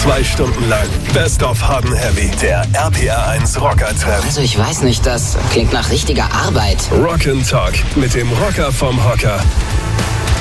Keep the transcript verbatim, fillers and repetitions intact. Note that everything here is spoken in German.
Zwei Stunden lang Best of Hot and Heavy. Der R P R eins Rocker-Treff. Also ich weiß nicht, das klingt nach richtiger Arbeit. Rock and Talk mit dem Rocker vom Hocker.